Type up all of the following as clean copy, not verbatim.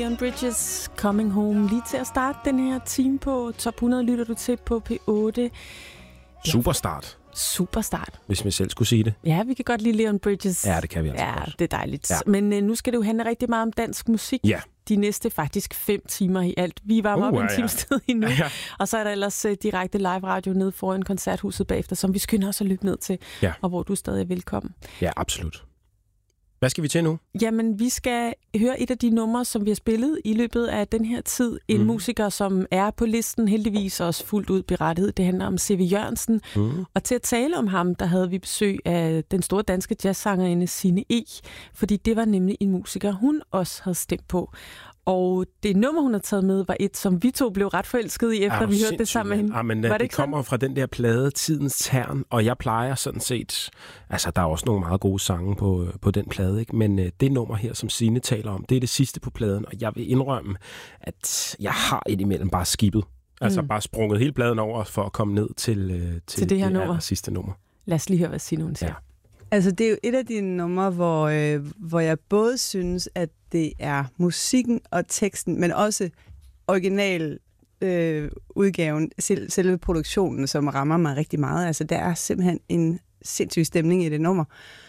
Leon Bridges, Coming Home. Lige til at starte den her time på Top 100 lytter du til på P8. Superstart. Superstart. Hvis vi selv skulle sige det. Ja, vi kan godt lide Leon Bridges. Ja, det kan vi altså Ja, godt. det er dejligt. Ja. Men nu skal det jo handle rigtig meget om dansk musik. Ja. De næste faktisk 5 timer i alt. Vi varmer op en times tid endnu. Ja. Og så er der ellers direkte live radio nede foran Koncerthuset bagefter, som vi skynder os at løbe ned til. Ja. Og hvor du stadig er velkommen. Ja, absolut. Hvad skal vi til nu? Jamen, vi skal høre et af de numre, som vi har spillet i løbet af den her tid. En musiker, som er på listen, heldigvis også fuldt ud berettiget. Det handler om C.V. Jørgensen. Og til at tale om ham, der havde vi besøg af den store danske jazzsangerinde Signe E. Fordi det var nemlig en musiker, hun også havde stemt på. Og det nummer, hun har taget med, var et, som vi to blev ret forelskede i, efter vi hørte det sammen med hende. Ja, men var det kommer fra den der plade, Tidens Tern, og jeg plejer sådan set... Altså, der er også nogle meget gode sange på den plade, ikke? Men det nummer her, som Signe taler om, det er det sidste på pladen, og jeg vil indrømme, at jeg har indimellem bare skippet. Altså bare sprunget hele pladen over for at komme ned til det her nummer. Sidste nummer. Lad os lige høre, hvad Signe hun siger. Ja. Altså, det er jo et af de numre, hvor jeg både synes, at det er musikken og teksten, men også original udgaven, selve produktionen, som rammer mig rigtig meget. Altså, der er simpelthen en sindssyg stemning i det nummer.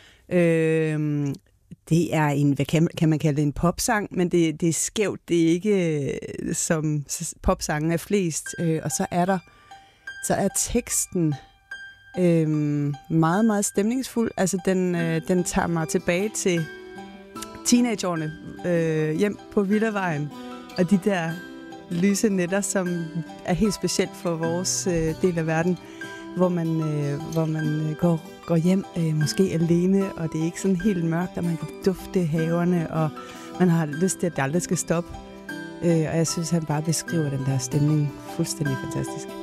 Det er en, hvad kan man kalde det, en popsang, men det er skævt. Det er ikke som popsangen er flest. Og så er teksten meget, meget stemningsfuld. Altså, den tager mig tilbage til teenageårene, hjem på Villavejen, og de der lyse nætter, som er helt specielt for vores del af verden, hvor man går hjem måske alene, og det er ikke sådan helt mørkt, og man kan dufte haverne, og man har lyst til, at det aldrig skal stoppe. Og jeg synes, han bare beskriver den der stemning fuldstændig fantastisk.